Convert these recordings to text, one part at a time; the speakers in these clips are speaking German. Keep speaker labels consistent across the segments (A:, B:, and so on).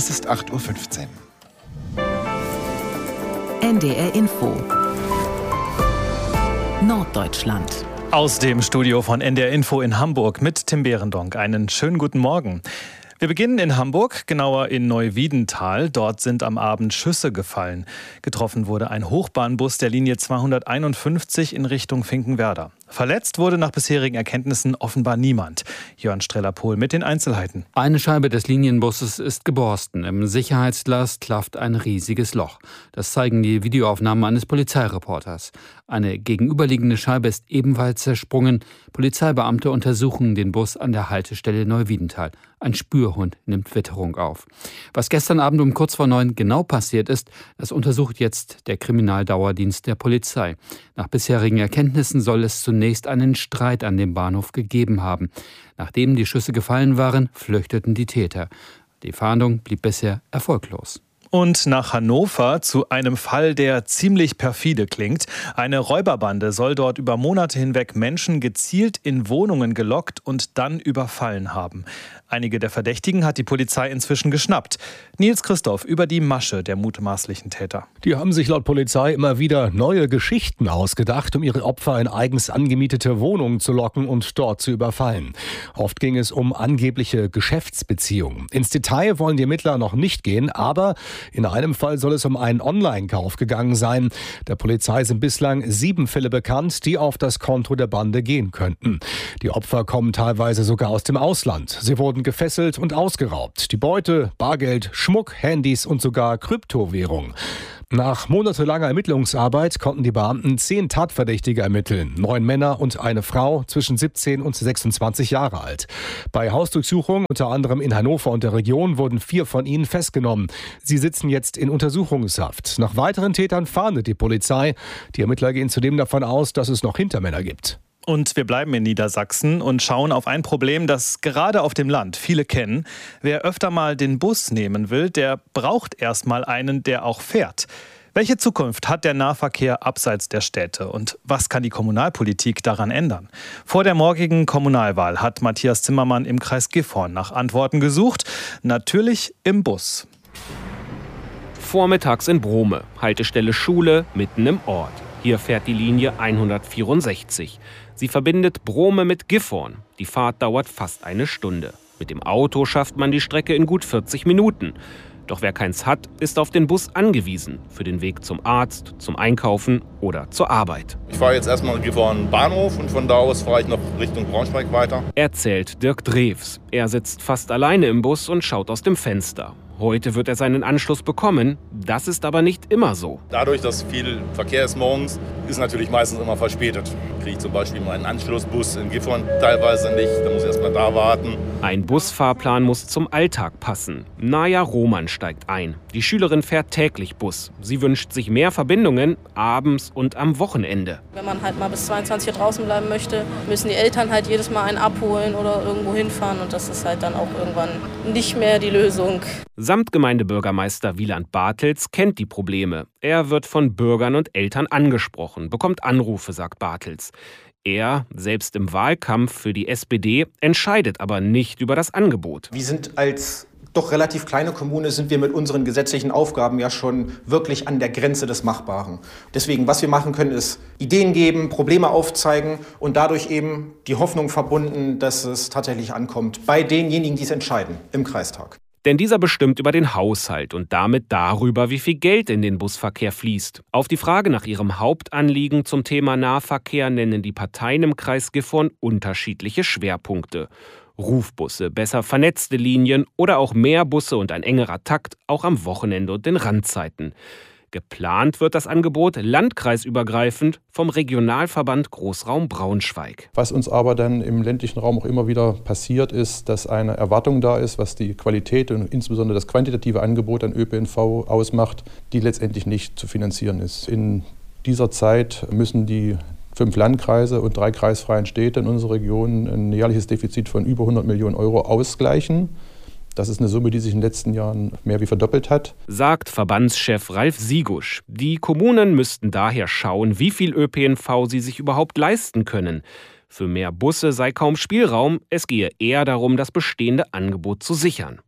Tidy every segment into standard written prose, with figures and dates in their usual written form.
A: Es ist 8:15 Uhr.
B: NDR Info Norddeutschland.
C: Aus dem Studio von NDR Info in Hamburg mit Tim Behrendonck. Einen schönen guten Morgen. Wir beginnen in Hamburg, genauer in Neuwiedental. Dort sind am Abend Schüsse gefallen. Getroffen wurde ein Hochbahnbus der Linie 251 in Richtung Finkenwerder. Verletzt wurde nach bisherigen Erkenntnissen offenbar niemand. Jörn Streller-Pohl mit den Einzelheiten.
D: Eine Scheibe des Linienbusses ist geborsten. Im Sicherheitsglas klafft ein riesiges Loch. Das zeigen die Videoaufnahmen eines Polizeireporters. Eine gegenüberliegende Scheibe ist ebenfalls zersprungen. Polizeibeamte untersuchen den Bus an der Haltestelle Neuwiedental. Ein Spürhund nimmt Witterung auf. Was gestern Abend um kurz vor 9 genau passiert ist, das untersucht jetzt der Kriminaldauerdienst der Polizei. Nach bisherigen Erkenntnissen soll es zunächst einen Streit an dem Bahnhof gegeben haben. Nachdem die Schüsse gefallen waren, flüchteten die Täter. Die Fahndung blieb bisher erfolglos.
C: Und nach Hannover zu einem Fall, der ziemlich perfide klingt. Eine Räuberbande soll dort über Monate hinweg Menschen gezielt in Wohnungen gelockt und dann überfallen haben. Einige der Verdächtigen hat die Polizei inzwischen geschnappt. Nils Christoph über die Masche der mutmaßlichen Täter.
E: Die haben sich laut Polizei immer wieder neue Geschichten ausgedacht, um ihre Opfer in eigens angemietete Wohnungen zu locken und dort zu überfallen. Oft ging es um angebliche Geschäftsbeziehungen. Ins Detail wollen die Ermittler noch nicht gehen, aber in einem Fall soll es um einen Online-Kauf gegangen sein. Der Polizei sind bislang 7 Fälle bekannt, die auf das Konto der Bande gehen könnten. Die Opfer kommen teilweise sogar aus dem Ausland. Sie wurden gefesselt und ausgeraubt. Die Beute, Bargeld, Schmuck, Handys und sogar Kryptowährung. Nach monatelanger Ermittlungsarbeit konnten die Beamten 10 Tatverdächtige ermitteln. 9 Männer und eine Frau zwischen 17 und 26 Jahre alt. Bei Hausdurchsuchungen, unter anderem in Hannover und der Region, wurden 4 von ihnen festgenommen. Sie sitzen jetzt in Untersuchungshaft. Nach weiteren Tätern fahndet die Polizei. Die Ermittler gehen zudem davon aus, dass es noch Hintermänner gibt.
C: Und wir bleiben in Niedersachsen und schauen auf ein Problem, das gerade auf dem Land viele kennen. Wer öfter mal den Bus nehmen will, der braucht erstmal einen, der auch fährt. Welche Zukunft hat der Nahverkehr abseits der Städte und was kann die Kommunalpolitik daran ändern? Vor der morgigen Kommunalwahl hat Matthias Zimmermann im Kreis Gifhorn nach Antworten gesucht. Natürlich im Bus.
F: Vormittags in Brome, Haltestelle Schule mitten im Ort. Hier fährt die Linie 164. Sie verbindet Brome mit Gifhorn. Die Fahrt dauert fast eine Stunde. Mit dem Auto schafft man die Strecke in gut 40 Minuten. Doch wer keins hat, ist auf den Bus angewiesen. Für den Weg zum Arzt, zum Einkaufen oder zur Arbeit.
G: Ich fahre jetzt erstmal in Gifhorn Bahnhof und von da aus fahre ich noch Richtung Braunschweig weiter.
F: Erzählt Dirk Drews. Er sitzt fast alleine im Bus und schaut aus dem Fenster. Heute wird er seinen Anschluss bekommen. Das ist aber nicht immer so.
G: Dadurch, dass viel Verkehr ist morgens, ist natürlich meistens immer verspätet. Kriege ich zum Beispiel meinen Anschlussbus in Gifhorn teilweise nicht. Da muss ich erst mal da warten.
F: Ein Busfahrplan muss zum Alltag passen. Naja Roman steigt ein. Die Schülerin fährt täglich Bus. Sie wünscht sich mehr Verbindungen abends und am Wochenende.
H: Wenn man halt mal bis 22 Uhr draußen bleiben möchte, müssen die Eltern halt jedes Mal einen abholen oder irgendwo hinfahren. Und das ist halt dann auch irgendwann nicht mehr die Lösung.
F: Samtgemeindebürgermeister Wieland Bartels kennt die Probleme. Er wird von Bürgern und Eltern angesprochen, bekommt Anrufe, sagt Bartels. Er, selbst im Wahlkampf für die SPD, entscheidet aber nicht über das Angebot.
I: Wir sind als doch relativ kleine Kommune, sind wir mit unseren gesetzlichen Aufgaben ja schon wirklich an der Grenze des Machbaren. Deswegen, was wir machen können, ist Ideen geben, Probleme aufzeigen und dadurch eben die Hoffnung verbunden, dass es tatsächlich ankommt bei denjenigen, die es entscheiden im Kreistag.
F: Denn dieser bestimmt über den Haushalt und damit darüber, wie viel Geld in den Busverkehr fließt. Auf die Frage nach ihrem Hauptanliegen zum Thema Nahverkehr nennen die Parteien im Kreis Gifhorn unterschiedliche Schwerpunkte. Rufbusse, besser vernetzte Linien oder auch mehr Busse und ein engerer Takt, auch am Wochenende und den Randzeiten. Geplant wird das Angebot landkreisübergreifend vom Regionalverband Großraum Braunschweig.
J: Was uns aber dann im ländlichen Raum auch immer wieder passiert, ist, dass eine Erwartung da ist, was die Qualität und insbesondere das quantitative Angebot an ÖPNV ausmacht, die letztendlich nicht zu finanzieren ist. In dieser Zeit müssen die 5 Landkreise und 3 kreisfreien Städte in unserer Region ein jährliches Defizit von über 100 Millionen Euro ausgleichen. Das ist eine Summe, die sich in den letzten Jahren mehr wie verdoppelt hat.
F: Sagt Verbandschef Ralf Siegusch. Die Kommunen müssten daher schauen, wie viel ÖPNV sie sich überhaupt leisten können. Für mehr Busse sei kaum Spielraum, es gehe eher darum, das bestehende Angebot zu sichern.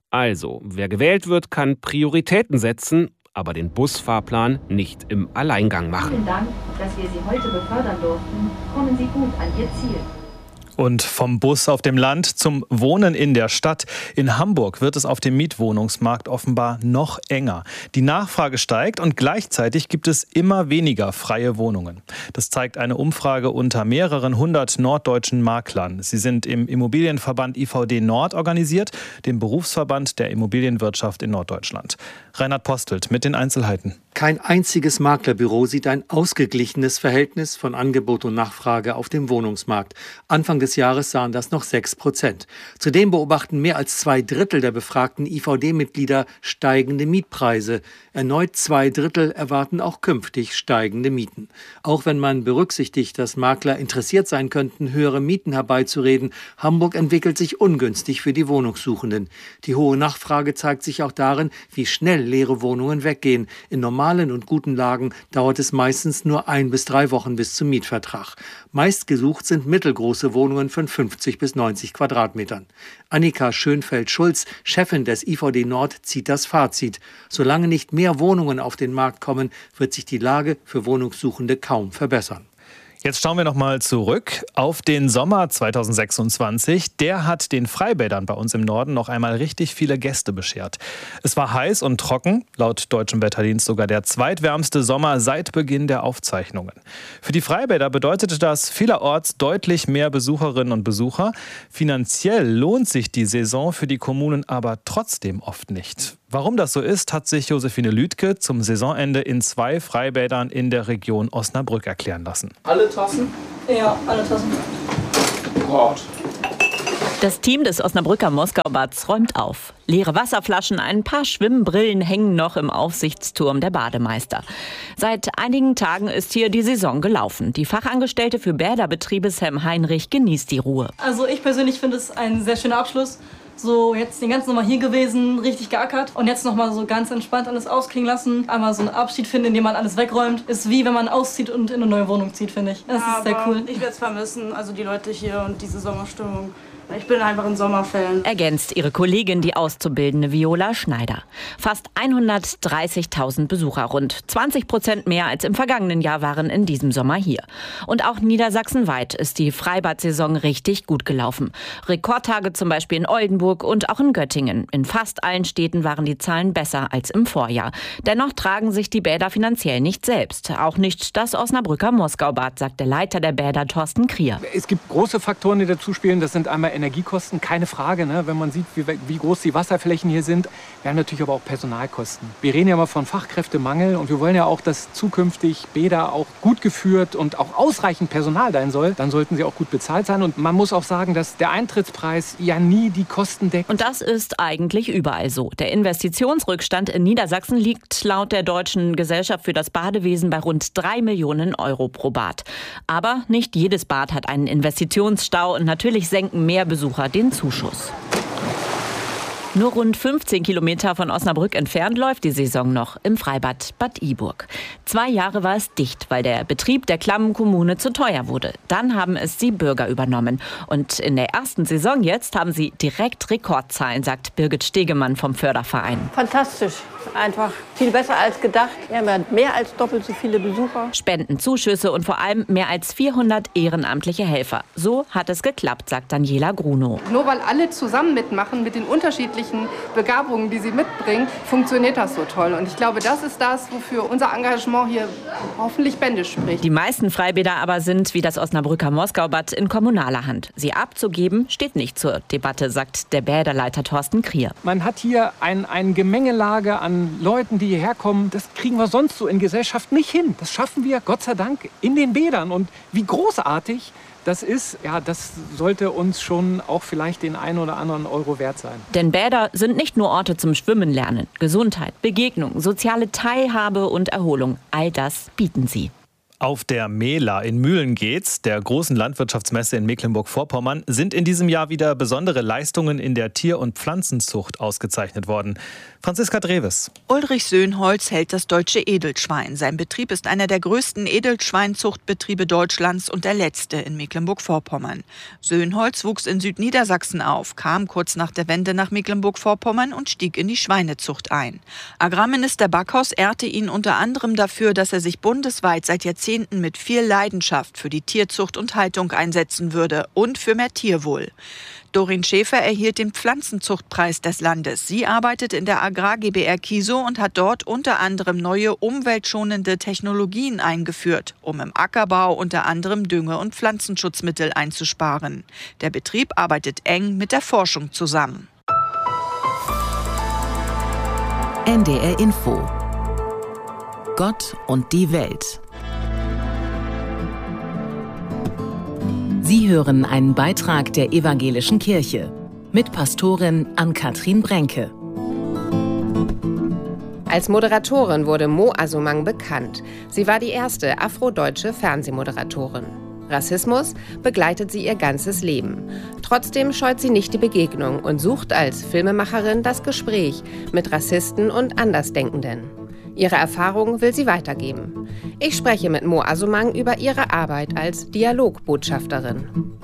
F: Also, wer gewählt wird, kann Prioritäten setzen, aber den Busfahrplan nicht im Alleingang machen.
A: Vielen Dank, dass wir Sie heute befördern durften. Kommen Sie gut an Ihr Ziel.
C: Und vom Bus auf dem Land zum Wohnen in der Stadt. In Hamburg wird es auf dem Mietwohnungsmarkt offenbar noch enger. Die Nachfrage steigt und gleichzeitig gibt es immer weniger freie Wohnungen. Das zeigt eine Umfrage unter mehreren 100 norddeutschen Maklern. Sie sind im Immobilienverband IVD Nord organisiert, dem Berufsverband der Immobilienwirtschaft in Norddeutschland. Reinhard Postelt mit den Einzelheiten.
K: Kein einziges Maklerbüro sieht ein ausgeglichenes Verhältnis von Angebot und Nachfrage auf dem Wohnungsmarkt. Anfang des Jahres sahen das noch 6%. Zudem beobachten mehr als 2/3 der befragten IVD-Mitglieder steigende Mietpreise. Erneut 2/3 erwarten auch künftig steigende Mieten. Auch wenn man berücksichtigt, dass Makler interessiert sein könnten, höhere Mieten herbeizureden, Hamburg entwickelt sich ungünstig für die Wohnungssuchenden. Die hohe Nachfrage zeigt sich auch darin, wie schnell leere Wohnungen weggehen. In normalen und guten Lagen dauert es meistens nur 1 bis 3 Wochen bis zum Mietvertrag. Meist gesucht sind mittelgroße Wohnungen von 50 bis 90 Quadratmetern. Annika Schönfeld-Schulz, Chefin des IVD Nord, zieht das Fazit. Solange nicht mehr Wohnungen auf den Markt kommen, wird sich die Lage für Wohnungssuchende kaum verbessern.
C: Jetzt schauen wir noch mal zurück auf den Sommer 2026. Der hat den Freibädern bei uns im Norden noch einmal richtig viele Gäste beschert. Es war heiß und trocken, laut Deutschem Wetterdienst sogar der zweitwärmste Sommer seit Beginn der Aufzeichnungen. Für die Freibäder bedeutete das vielerorts deutlich mehr Besucherinnen und Besucher. Finanziell lohnt sich die Saison für die Kommunen aber trotzdem oft nicht. Warum das so ist, hat sich Josephine Lüdke zum Saisonende in 2 Freibädern in der Region Osnabrück erklären lassen.
L: Alle Tassen?
H: Ja, alle Tassen.
L: Gott.
M: Das Team des Osnabrücker Moskaubads räumt auf. Leere Wasserflaschen, ein paar Schwimmbrillen hängen noch im Aufsichtsturm der Bademeister. Seit einigen Tagen ist hier die Saison gelaufen. Die Fachangestellte für Bäderbetriebe Sam Heinrich genießt die Ruhe.
H: Also ich persönlich finde es ein sehr schöner Abschluss. So jetzt den ganzen Sommer hier gewesen, richtig geackert und jetzt nochmal so ganz entspannt alles ausklingen lassen. Einmal so einen Abschied finden, indem man alles wegräumt. Ist wie wenn man auszieht und in eine neue Wohnung zieht, finde ich. Das ist sehr cool.
L: Ich werde es vermissen, also die Leute hier und diese Sommerstimmung. Ich bin einfach ein Sommerfan.
M: Ergänzt ihre Kollegin, die Auszubildende Viola Schneider. Fast 130.000 Besucher, rund 20% mehr als im vergangenen Jahr waren in diesem Sommer hier. Und auch niedersachsenweit ist die Freibad-Saison richtig gut gelaufen. Rekordtage zum Beispiel in Oldenburg und auch in Göttingen. In fast allen Städten waren die Zahlen besser als im Vorjahr. Dennoch tragen sich die Bäder finanziell nicht selbst. Auch nicht das Osnabrücker Moskaubad, sagt der Leiter der Bäder Thorsten Krier.
N: Es gibt große Faktoren, die dazu spielen. Das sind einmal Energiekosten, keine Frage, ne? Wenn man sieht, wie groß die Wasserflächen hier sind. Wir haben natürlich aber auch Personalkosten. Wir reden ja mal von Fachkräftemangel und wir wollen ja auch, dass zukünftig Bäder auch gut geführt und auch ausreichend Personal sein soll. Dann sollten sie auch gut bezahlt sein. Und man muss auch sagen, dass der Eintrittspreis ja nie die Kosten deckt.
M: Und das ist eigentlich überall so. Der Investitionsrückstand in Niedersachsen liegt laut der Deutschen Gesellschaft für das Badewesen bei rund 3 Millionen Euro pro Bad. Aber nicht jedes Bad hat einen Investitionsstau und natürlich senken mehr Besucher den Zuschuss. Nur rund 15 Kilometer von Osnabrück entfernt läuft die Saison noch im Freibad Bad Iburg. 2 Jahre war es dicht, weil der Betrieb der klammen Kommune zu teuer wurde. Dann haben es die Bürger übernommen. Und in der ersten Saison jetzt haben sie direkt Rekordzahlen, sagt Birgit Stegemann vom Förderverein.
O: Fantastisch. Einfach viel besser als gedacht. Wir haben mehr als doppelt so viele Besucher.
M: Spenden, Zuschüsse und vor allem mehr als 400 ehrenamtliche Helfer. So hat es geklappt, sagt Daniela Grunow.
P: Nur weil alle zusammen mitmachen mit den unterschiedlichen Begabungen, die sie mitbringen, funktioniert das so toll. Und ich glaube, das ist das, wofür unser Engagement hier hoffentlich Bände spricht.
M: Die meisten Freibäder aber sind, wie das Osnabrücker Moskaubad, in kommunaler Hand. Sie abzugeben, steht nicht zur Debatte, sagt der Bäderleiter Thorsten Krier.
N: Man hat hier eine Gemengelage an Leuten, die hierher kommen. Das kriegen wir sonst so in Gesellschaft nicht hin. Das schaffen wir, Gott sei Dank, in den Bädern. Und wie großartig das ist, ja, das sollte uns schon auch vielleicht den einen oder anderen Euro wert sein.
M: Denn Bäder sind nicht nur Orte zum Schwimmen lernen. Gesundheit, Begegnung, soziale Teilhabe und Erholung, all das bieten sie.
C: Auf der Mela in Mühlengeetz, der großen Landwirtschaftsmesse in Mecklenburg-Vorpommern, sind in diesem Jahr wieder besondere Leistungen in der Tier- und Pflanzenzucht ausgezeichnet worden. Franziska Dreves.
Q: Ulrich Söhnholz hält das deutsche Edelschwein. Sein Betrieb ist einer der größten Edelschweinzuchtbetriebe Deutschlands und der letzte in Mecklenburg-Vorpommern. Söhnholz wuchs in Südniedersachsen auf, kam kurz nach der Wende nach Mecklenburg-Vorpommern und stieg in die Schweinezucht ein. Agrarminister Backhaus ehrte ihn unter anderem dafür, dass er sich bundesweit seit Jahrzehnten mit viel Leidenschaft für die Tierzucht und Haltung einsetzen würde und für mehr Tierwohl. Doreen Schäfer erhielt den Pflanzenzuchtpreis des Landes. Sie arbeitet in der Agrar GbR Kiesow und hat dort unter anderem neue umweltschonende Technologien eingeführt, um im Ackerbau unter anderem Dünge- und Pflanzenschutzmittel einzusparen. Der Betrieb arbeitet eng mit der Forschung zusammen.
B: NDR Info. Gott und die Welt. Sie hören einen Beitrag der Evangelischen Kirche mit Pastorin Ann-Kathrin Brenke.
R: Als Moderatorin wurde Mo Asumang bekannt. Sie war die erste afrodeutsche Fernsehmoderatorin. Rassismus begleitet sie ihr ganzes Leben. Trotzdem scheut sie nicht die Begegnung und sucht als Filmemacherin das Gespräch mit Rassisten und Andersdenkenden. Ihre Erfahrungen will sie weitergeben. Ich spreche mit Mo Asumang über ihre Arbeit als Dialogbotschafterin.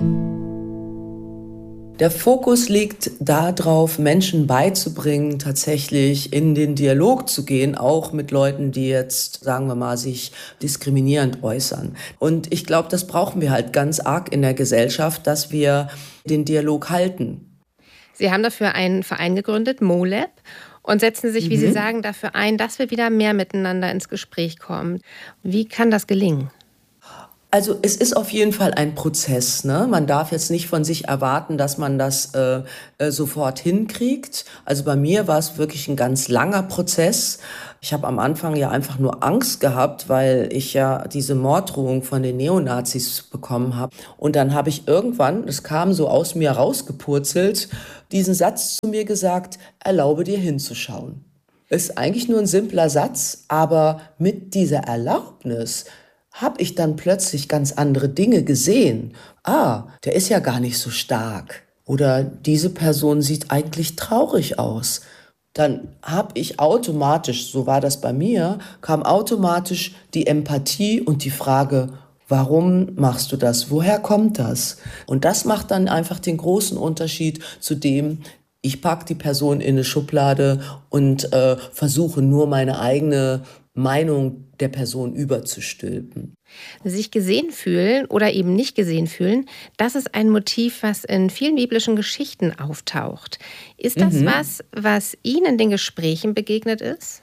S: Der Fokus liegt darauf, Menschen beizubringen, tatsächlich in den Dialog zu gehen, auch mit Leuten, die jetzt, sagen wir mal, sich diskriminierend äußern. Und ich glaube, das brauchen wir halt ganz arg in der Gesellschaft, dass wir den Dialog halten.
R: Sie haben dafür einen Verein gegründet, MoLab, und setzen sich, wie Sie sagen, dafür ein, dass wir wieder mehr miteinander ins Gespräch kommen. Wie kann das gelingen?
S: Also es ist auf jeden Fall ein Prozess, ne? Man darf jetzt nicht von sich erwarten, dass man das sofort hinkriegt. Also bei mir war es wirklich ein ganz langer Prozess. Ich habe am Anfang ja einfach nur Angst gehabt, weil ich ja diese Morddrohung von den Neonazis bekommen habe. Und dann habe ich irgendwann, es kam so aus mir rausgepurzelt, diesen Satz zu mir gesagt: Erlaube dir hinzuschauen. Ist eigentlich nur ein simpler Satz, aber mit dieser Erlaubnis habe ich dann plötzlich ganz andere Dinge gesehen. Der ist ja gar nicht so stark. Oder diese Person sieht eigentlich traurig aus. Dann habe ich automatisch, so war das bei mir, kam automatisch die Empathie und die Frage: Warum machst du das? Woher kommt das? Und das macht dann einfach den großen Unterschied zu dem, ich packe die Person in eine Schublade und versuche nur meine eigene Meinung der Person überzustülpen.
R: Sich gesehen fühlen oder eben nicht gesehen fühlen, das ist ein Motiv, was in vielen biblischen Geschichten auftaucht. Ist das was Ihnen in den Gesprächen begegnet ist?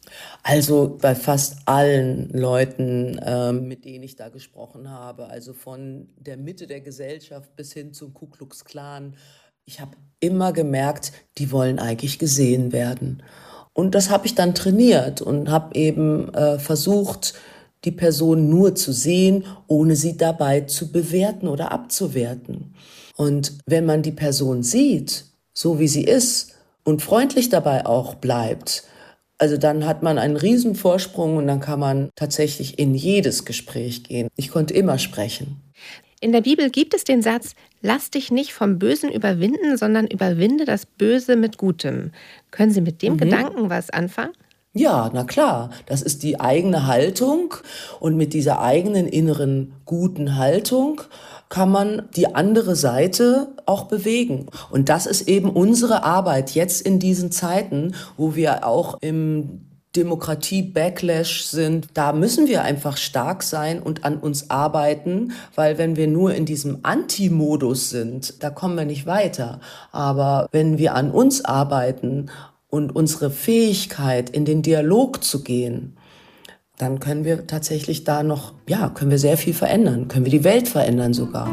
S: Also bei fast allen Leuten, mit denen ich da gesprochen habe, also von der Mitte der Gesellschaft bis hin zum Ku Klux Klan, ich habe immer gemerkt, die wollen eigentlich gesehen werden. Und das habe ich dann trainiert und habe eben versucht, die Person nur zu sehen, ohne sie dabei zu bewerten oder abzuwerten. Und wenn man die Person sieht, so wie sie ist, und freundlich dabei auch bleibt, also dann hat man einen riesen Vorsprung und dann kann man tatsächlich in jedes Gespräch gehen. Ich konnte immer sprechen.
R: In der Bibel gibt es den Satz: Lass dich nicht vom Bösen überwinden, sondern überwinde das Böse mit Gutem. Können Sie mit dem Gedanken was anfangen?
S: Ja, na klar. Das ist die eigene Haltung. Und mit dieser eigenen inneren guten Haltung kann man die andere Seite auch bewegen. Und das ist eben unsere Arbeit jetzt in diesen Zeiten, wo wir auch im Demokratie-Backlash sind. Da müssen wir einfach stark sein und an uns arbeiten, weil wenn wir nur in diesem Anti-Modus sind, da kommen wir nicht weiter. Aber wenn wir an uns arbeiten und unsere Fähigkeit, in den Dialog zu gehen, dann können wir tatsächlich da noch, können wir sehr viel verändern, können wir die Welt verändern sogar,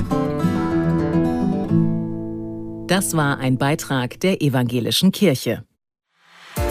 B: Das war ein Beitrag der Evangelischen Kirche.